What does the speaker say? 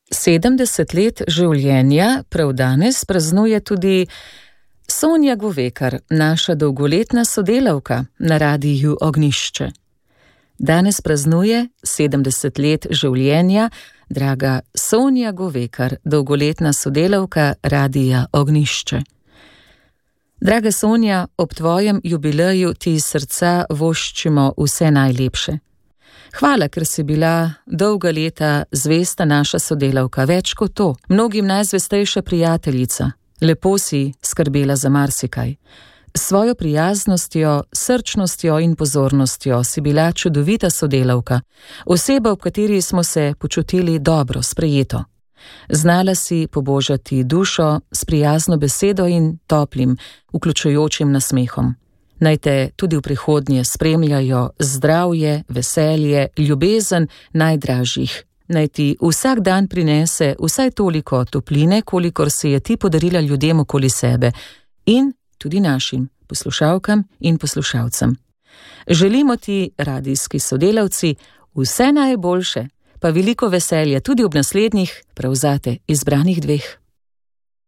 70 let življenja prav danes praznuje tudi Sonja Govekar, naša dolgoletna sodelavka na Radiu Ognjišče. Danes praznuje 70 let življenja draga Sonja Govekar, dolgoletna sodelavka Radia Ognjišče. Draga Sonja, ob tvojem jubileju ti iz srca voščimo vse najlepše. Hvala, ker si bila dolga leta zvesta naša sodelavka, več kot to, mnogim najzvestejša prijateljica. Lepo si skrbela za marsikaj. S svojo prijaznostjo, srčnostjo in pozornostjo si bila čudovita sodelavka, oseba, ob kateri smo se počutili dobro, sprejeto. Znala si pobožati dušo s prijazno besedo in toplim, vključujočim nasmehom. Naj te tudi v prihodnje spremljajo zdravje, veselje, ljubezen najdražjih. Naj ti vsak dan prinese vsaj toliko topline, kolikor si je ti podarila ljudem okoli sebe in tudi našim poslušalkam in poslušalcem. Želimo ti, radijski sodelavci, vse najboljše, pa veliko veselja tudi ob naslednjih, prav zate izbranih dveh